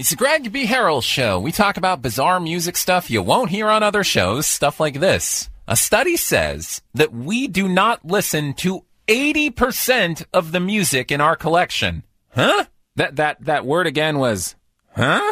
It's the Greg B. Harrell Show. We talk about bizarre music stuff you won't hear on other shows, stuff like this. A study says that we do not listen to 80% of the music in our collection. Huh? That word again was, huh?